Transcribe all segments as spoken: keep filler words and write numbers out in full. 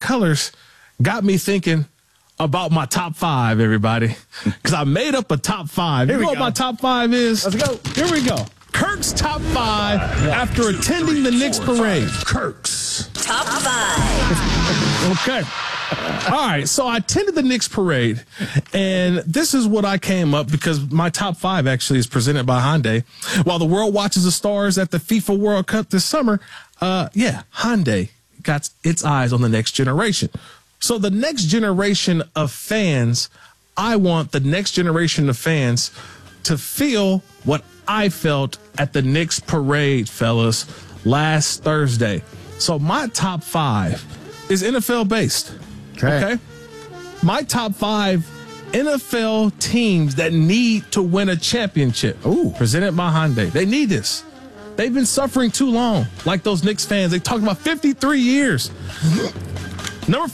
colors got me thinking about my top five, everybody. Because I made up a top five. Here you know we what go. my top five is? Let's go. Here we go. Kirk's top five after attending the Knicks parade. Kirk's Top five. Okay. All right. So I attended the Knicks parade, and this is what I came up because my top five actually is presented by Hyundai. While the world watches the stars at the FIFA World Cup this summer, uh, yeah, Hyundai got its eyes on the next generation. So the next generation of fans, I want the next generation of fans to feel what I felt at the Knicks parade, fellas, last Thursday. So my top five is N F L based. Okay. Okay. My top five N F L teams that need to win a championship. Ooh. Presented by Hyundai. They need this. They've been suffering too long. Like those Knicks fans. They talked about fifty-three years. Number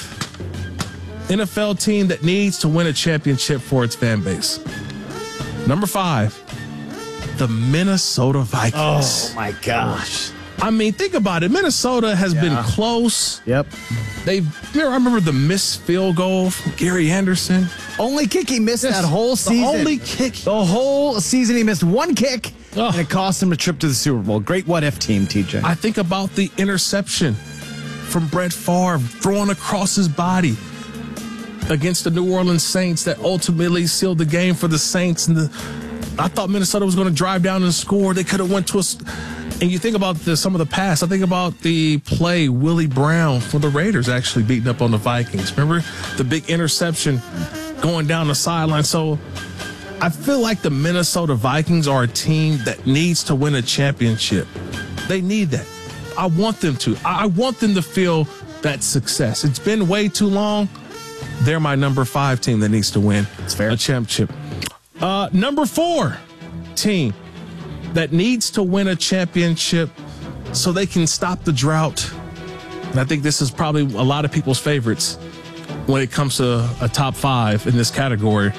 five. N F L team that needs to win a championship for its fan base. Number five. The Minnesota Vikings. Oh, my gosh. I mean, think about it. Minnesota has Yeah. been close. Yep. They, I remember the missed field goal from Gary Anderson. Only kick he missed Yes, that whole season. The only kick. The whole season he missed one kick, Ugh. and it cost him a trip to the Super Bowl. Great what-if team, T J. I think about the interception from Brett Favre throwing across his body against the New Orleans Saints that ultimately sealed the game for the Saints. And the, I thought Minnesota was going to drive down and score. They could have went to a. And you think about the, some of the past. I think about the play Willie Brown for the Raiders actually beating up on the Vikings. Remember the big interception going down the sideline? So I feel like the Minnesota Vikings are a team that needs to win a championship. They need that. I want them to. I want them to feel that success. It's been way too long. They're my number five team that needs to win That's fair. a championship. Uh, number four team that needs to win a championship so they can stop the drought. And I think this is probably a lot of people's favorites when it comes to a top five in this category.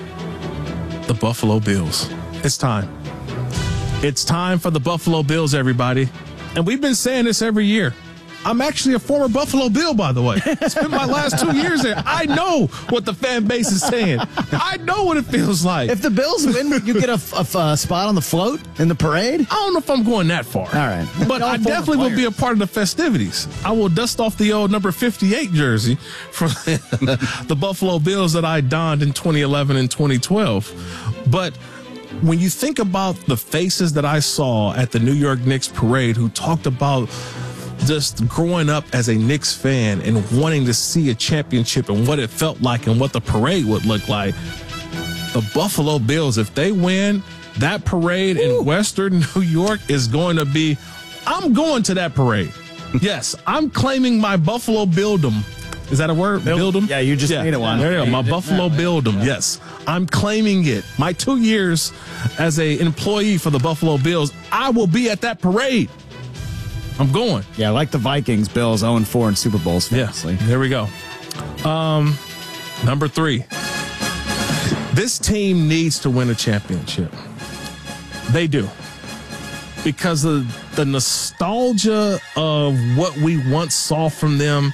The Buffalo Bills. It's time. It's time for the Buffalo Bills, everybody. And we've been saying this every year. I'm actually a former Buffalo Bill, by the way. Spent my last two years there. I know what the fan base is saying. I know what it feels like. If the Bills win, would you get a, a, a spot on the float in the parade? I don't know if I'm going that far. All right. But All I former definitely will be a players. part of the festivities. I will dust off the old number fifty-eight jersey from the Buffalo Bills that I donned in twenty eleven and twenty twelve. But when you think about the faces that I saw at the New York Knicks parade who talked about just growing up as a Knicks fan and wanting to see a championship and what it felt like and what the parade would look like, the Buffalo Bills, if they win, that parade in Western New York is going to be, I'm going to that parade. Yes, I'm claiming my Buffalo Bildom. Is that a word? Bildum? Yeah, you just made it one. There you go. Yeah, My you did Buffalo that. Bildum. Yes, I'm claiming it. My two years as a employee for the Buffalo Bills, I will be at that parade. I'm going. Yeah, like the Vikings, Bills oh and four in Super Bowls, famously. Yeah, there we go. Um, number three. This team needs to win a championship. They do. Because of the nostalgia of what we once saw from them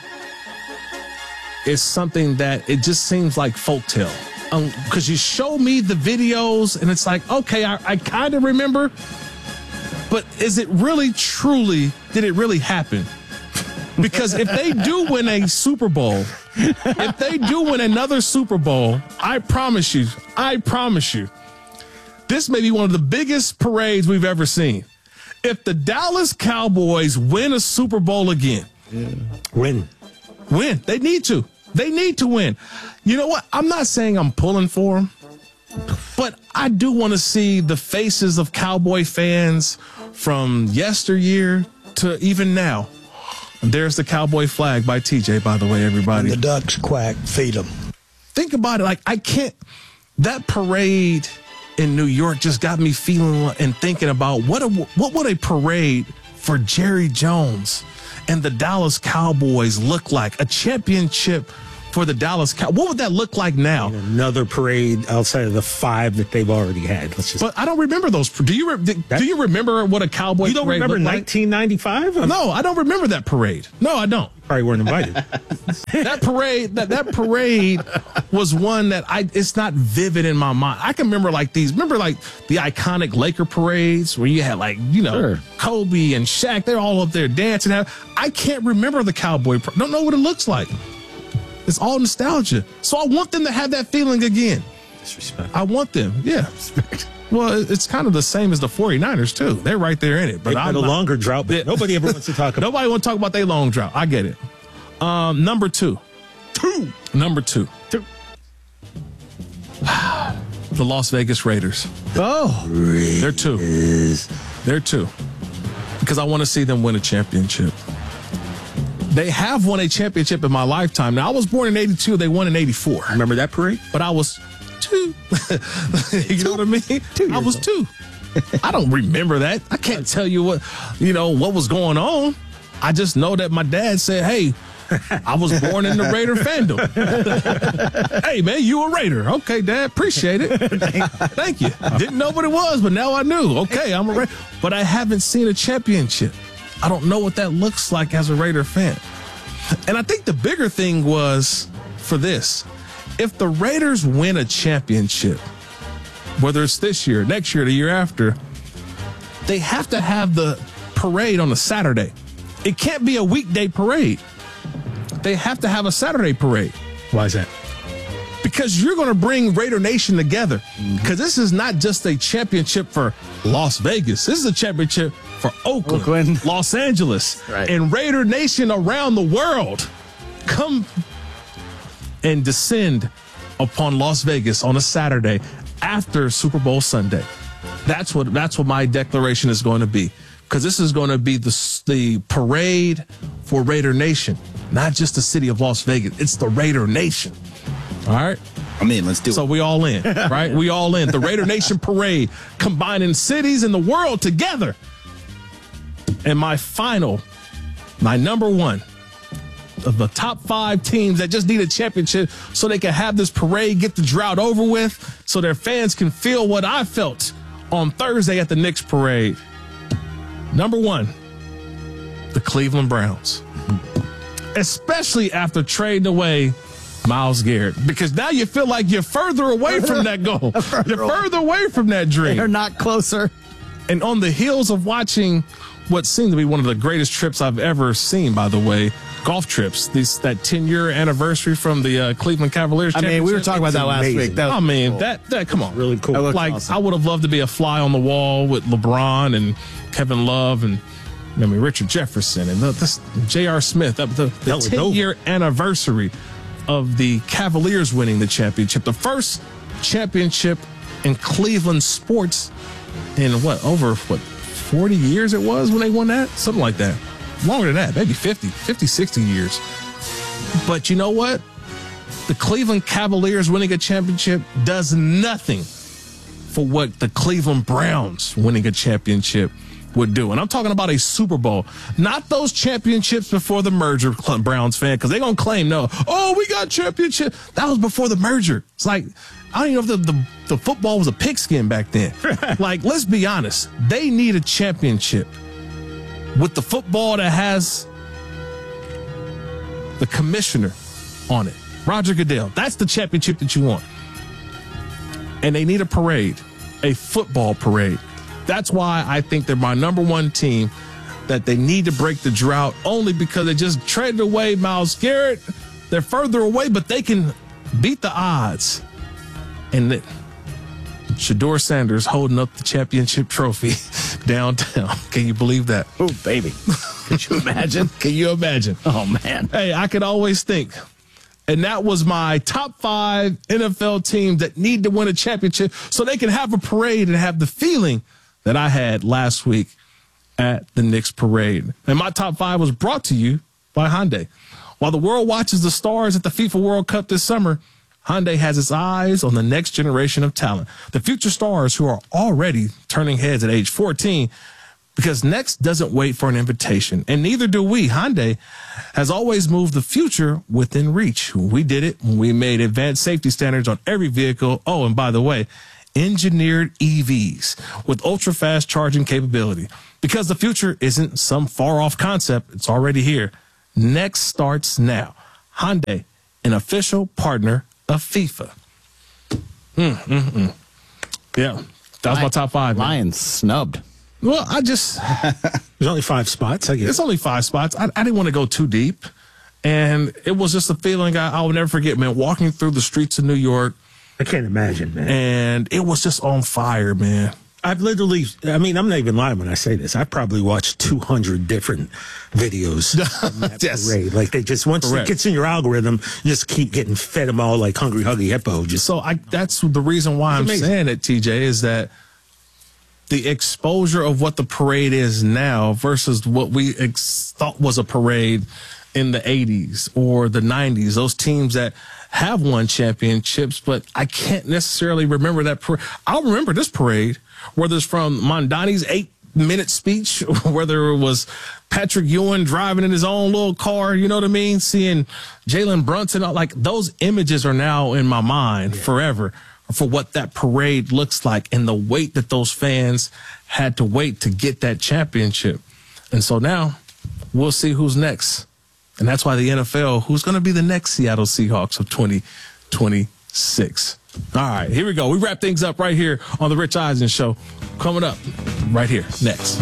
is something that it just seems like folktale. Because um, you show me the videos and it's like, okay, I, I kind of remember. But is it really, truly, did it really happen? Because if they do win a Super Bowl, if they do win another Super Bowl, I promise you, I promise you, this may be one of the biggest parades we've ever seen. If the Dallas Cowboys win a Super Bowl again, yeah. win, win, they need to. They need to win. You know what? I'm not saying I'm pulling for them, but I do want to see the faces of Cowboy fans from yesteryear to even now. And there's the Cowboy flag by T J, by the way, everybody. When the ducks quack, feed them. Think about it. Like, I can't, that parade in New York just got me feeling and thinking about what a, what would a parade for Jerry Jones and the Dallas Cowboys look like? A championship for the Dallas Cowboys. What would that look like now? Another parade outside of the five that they've already had. Let's just. But I don't remember those. Do you re- do you remember what a Cowboy You don't parade remember looked like? nineteen ninety-five? No, I don't remember that parade. No, I don't. Probably weren't invited. That parade, that, that parade was one that I, it's not vivid in my mind. I can remember like these, remember like the iconic Laker parades where you had like, you know, Sure. Kobe and Shaq, they're all up there dancing. I can't remember the Cowboy, par- don't know what it looks like. It's all nostalgia. So I want them to have that feeling again. Disrespect. I want them. Yeah. Well, it's kind of the same as the 49ers too. They're right there in it. But They've I'm had a not- longer drought, but Yeah. nobody ever wants to talk about. Nobody want to talk about their long drought. I get it. Um, number two. Two. Number two. Two. The Las Vegas Raiders. Oh, They're two. They're two. Because I want to see them win a championship. They have won a championship in my lifetime. Now, I was born in eighty-two. They won in eighty-four. Remember that parade? But I was two. You know what I mean? Two I was years two. I don't remember that. I can't tell you what, you know, what was going on. I just know that my dad said, hey, I was born in the Raider fandom. Hey, man, you a Raider. Okay, Dad, appreciate it. Thank you. Didn't know what it was, but now I knew. Okay, I'm a Raider. But I haven't seen a championship. I don't know what that looks like as a Raider fan. And I think the bigger thing was for this. If the Raiders win a championship, whether it's this year, next year, the year after, they have to have the parade on a Saturday. It can't be a weekday parade. They have to have a Saturday parade. Why is that? Because you're going to bring Raider Nation together. Because this is not just a championship for Las Vegas. This is a championship for Oakland, Oakland. Los Angeles, Right. and Raider Nation around the world. Come and descend upon Las Vegas on a Saturday after Super Bowl Sunday. That's what that's what my declaration is going to be. Because this is going to be the, the parade for Raider Nation, not just the city of Las Vegas. It's the Raider Nation. All right? I'm in. Let's do So it. we all in, right? We all in. The Raider Nation parade, combining cities in the world together. And my final, my number one of the top five teams that just need a championship so they can have this parade, get the drought over with, so their fans can feel what I felt on Thursday at the Knicks parade. Number one, the Cleveland Browns. Especially after trading away Myles Garrett, because now you feel like you're further away from that goal. You're further away from that dream. They're not closer. And on the heels of watching what seemed to be one of the greatest trips I've ever seen, by the way, golf trips, this that ten-year anniversary from the uh, Cleveland Cavaliers I mean, we were championship. talking about that last amazing. week. That was I mean, cool. that that come on, Really cool. That looked like awesome. I would have loved to be a fly on the wall with LeBron and Kevin Love and I mean Richard Jefferson and the, this J R. Smith. The, the, the That was ten-year anniversary of the Cavaliers winning the championship, the first championship in Cleveland sports in what over what forty years it was when they won that, something like that. Longer than that, maybe fifty, fifty, sixty years. But you know what? The Cleveland Cavaliers winning a championship does nothing for what the Cleveland Browns winning a championship would do. And I'm talking about a Super Bowl, not those championships before the merger, Browns fan, because they're going to claim, no, oh, we got championship. That was before the merger. It's like, I don't even know if the, the, the football was a pigskin back then. Like, let's be honest. They need a championship with the football that has the commissioner on it, Roger Goodell. That's the championship that you want. And they need a parade, a football parade. That's why I think they're my number one team, that they need to break the drought, only because they just traded away Myles Garrett. They're further away, but they can beat the odds. And then Shedeur Sanders holding up the championship trophy downtown. Can you believe that? Oh, baby. Could you imagine? Can you imagine? Oh, man. Hey, I could always think. And that was my top five N F L teams that need to win a championship so they can have a parade and have the feeling that I had last week at the Knicks parade. And my top five was brought to you by Hyundai. While the world watches the stars at the FIFA World Cup this summer, Hyundai has its eyes on the next generation of talent. The future stars who are already turning heads at age fourteen because Next doesn't wait for an invitation, and neither do we. Hyundai has always moved the future within reach. We did it when we made advanced safety standards on every vehicle. Oh, and by the way, engineered E Vs with ultra-fast charging capability. Because the future isn't some far-off concept, it's already here. Next starts now. Hyundai, an official partner of FIFA. Mm, mm, mm. Yeah, that was my top five. Man. Lions snubbed. Well, I just... There's only five spots, I guess. It's only five spots. I, I didn't want to go too deep. And it was just a feeling I, I'll never forget, man, walking through the streets of New York. I can't imagine, man. And it was just on fire, man. I've literally, I mean, I'm not even lying when I say this. I've probably watched two hundred different videos from that Yes. parade. Like, they just, once Correct. it gets in your algorithm, you just keep getting fed them all like Hungry Huggy Hippo. Just So I that's the reason why I'm amazing. saying it, T J, is that the exposure of what the parade is now versus what we ex- thought was a parade in the eighties or the nineties, those teams that have won championships, but I can't necessarily remember that parade. I'll remember this parade, whether it's from Mondani's eight-minute speech, whether it was Patrick Ewing driving in his own little car, you know what I mean? Seeing Jalen Brunson, like those images are now in my mind yeah. forever for what that parade looks like and the weight that those fans had to wait to get that championship. And so now we'll see who's next. And that's why the N F L, who's going to be the next Seattle Seahawks of twenty twenty-six. All right, here we go. We wrap things up right here on the Rich Eisen Show. Coming up right here next.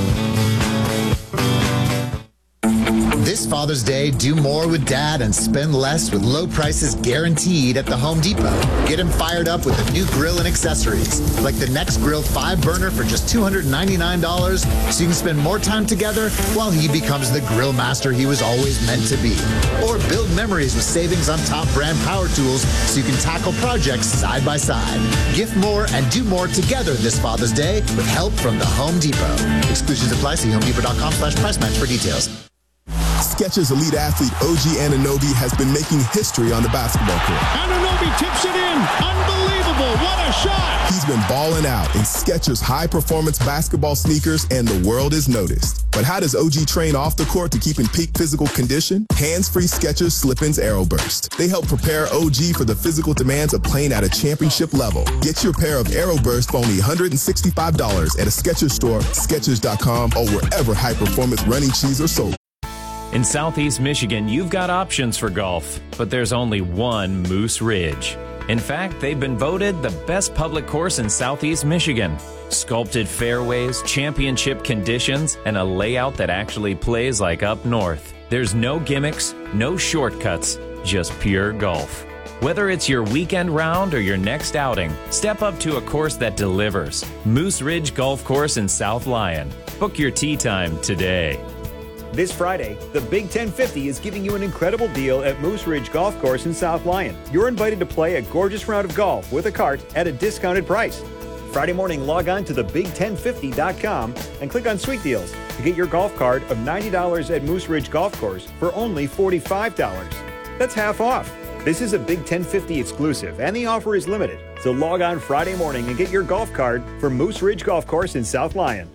This Father's Day, do more with Dad and spend less with low prices guaranteed at the Home Depot. Get him fired up with a new grill and accessories, like the Next Grill five burner for just two hundred ninety-nine dollars, so you can spend more time together while he becomes the grill master he was always meant to be. Or build memories with savings on top brand power tools so you can tackle projects side by side. Gift more and do more together this Father's Day with help from the Home Depot. Exclusions apply. See homedepot.com slash price match for details. Skechers elite athlete O G Anunoby has been making history on the basketball court. Anunoby tips it in. Unbelievable. What a shot. He's been balling out in Skechers high-performance basketball sneakers, and the world has noticed. But how does O G train off the court to keep in peak physical condition? Hands-free Skechers Slip-ins Aeroburst. They help prepare O G for the physical demands of playing at a championship level. Get your pair of Aeroburst for only one hundred sixty-five dollars at a Skechers store, Skechers dot com, or wherever high-performance running shoes are sold. In Southeast Michigan, you've got options for golf, but there's only one Moose Ridge. In fact, they've been voted the best public course in Southeast Michigan. Sculpted fairways, championship conditions, and a layout that actually plays like up north. There's no gimmicks, no shortcuts, just pure golf. Whether it's your weekend round or your next outing, step up to a course that delivers. Moose Ridge Golf Course in South Lyon. Book your tee time today. This Friday, the Big ten fifty is giving you an incredible deal at Moose Ridge Golf Course in South Lyon. You're invited to play a gorgeous round of golf with a cart at a discounted price. Friday morning, log on to the big ten fifty dot com and click on Sweet Deals to get your golf cart of ninety dollars at Moose Ridge Golf Course for only forty-five dollars. That's half off. This is a Big ten fifty exclusive, and the offer is limited. So log on Friday morning and get your golf cart for Moose Ridge Golf Course in South Lyon.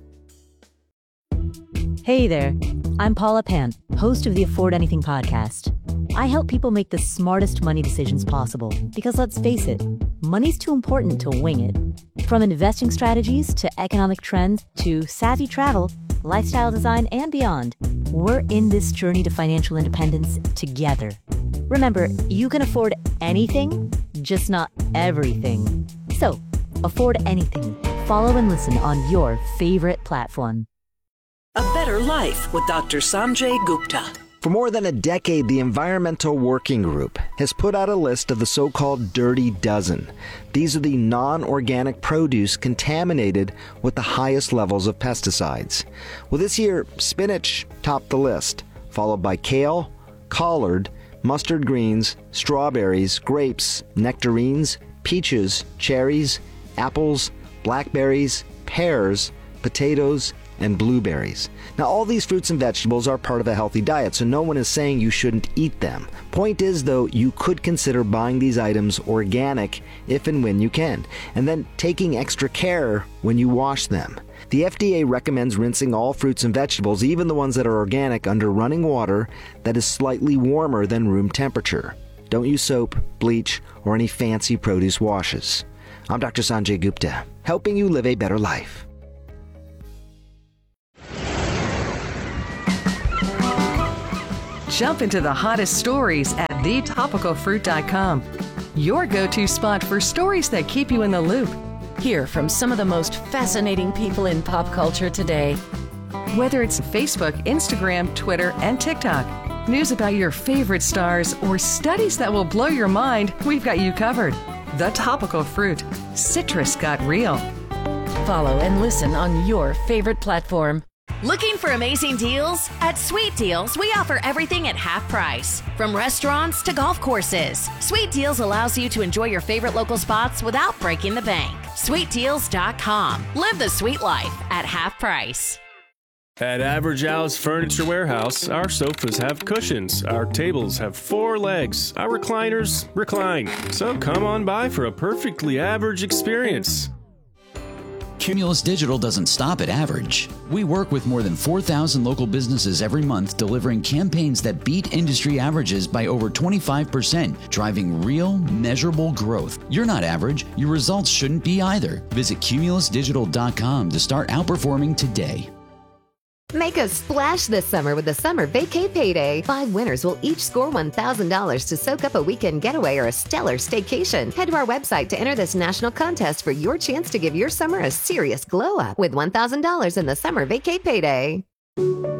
Hey there, I'm Paula Pant, host of the Afford Anything podcast. I help people make the smartest money decisions possible because let's face it, money's too important to wing it. From investing strategies to economic trends to savvy travel, lifestyle design, and beyond, we're in this journey to financial independence together. Remember, you can afford anything, just not everything. So, afford anything. Follow and listen on your favorite platform. A Better Life with Doctor Sanjay Gupta. For more than a decade, the Environmental Working Group has put out a list of the so-called Dirty Dozen. These are the non-organic produce contaminated with the highest levels of pesticides. Well, this year, spinach topped the list, followed by kale, collard, mustard greens, strawberries, grapes, nectarines, peaches, cherries, apples, blackberries, pears, potatoes, and blueberries. Now, all these fruits and vegetables are part of a healthy diet, so no one is saying you shouldn't eat them. Point is, though, you could consider buying these items organic if and when you can, and then taking extra care when you wash them. The F D A recommends rinsing all fruits and vegetables, even the ones that are organic, under running water that is slightly warmer than room temperature. Don't use soap, bleach, or any fancy produce washes. I'm Doctor Sanjay Gupta, helping you live a better life. Jump into the hottest stories at the topical fruit dot com. Your go-to spot for stories that keep you in the loop. Hear from some of the most fascinating people in pop culture today. Whether it's Facebook, Instagram, Twitter, and TikTok, news about your favorite stars, or studies that will blow your mind, we've got you covered. The Topical Fruit. Citrus got real. Follow and listen on your favorite platform. Looking for amazing deals? At Sweet Deals, we offer everything at half price. From restaurants to golf courses, Sweet Deals allows you to enjoy your favorite local spots without breaking the bank. sweet deals dot com. Live the sweet life at half price. At Average Al's Furniture Warehouse, our sofas have cushions, our tables have four legs, our recliners recline. So come on by for a perfectly average experience. Cumulus Digital doesn't stop at average. We work with more than four thousand local businesses every month, delivering campaigns that beat industry averages by over twenty-five percent, driving real, measurable growth. You're not average. Your results shouldn't be either. Visit cumulus digital dot com to start outperforming today. Make a splash this summer with the Summer Vacay Payday. Five winners will each score one thousand dollars to soak up a weekend getaway or a stellar staycation. Head to our website to enter this national contest for your chance to give your summer a serious glow up with one thousand dollars in the Summer Vacay Payday.